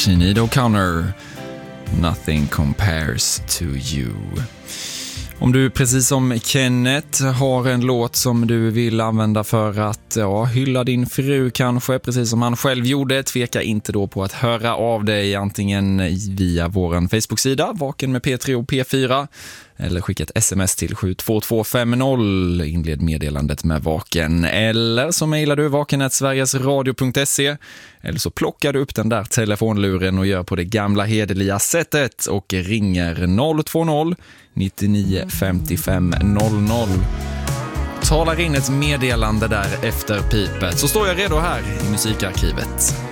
Sinéad O'Connor, Nothing Compares to You. Om du precis som Kenneth har en låt som du vill använda för att hylla din fru kanske, precis som han själv gjorde, tveka inte då på att höra av dig antingen via vår Facebook-sida Vaken med P3 och P4 eller skicka ett sms till 72250, inled meddelandet med Vaken, eller så mejlar du vaken@sverigesradio.se eller så plockar du upp den där telefonluren och gör på det gamla hederliga sättet och ringer 020 99 55 00. Talar in ett meddelande där efter pipet, så står jag redo här i musikarkivet.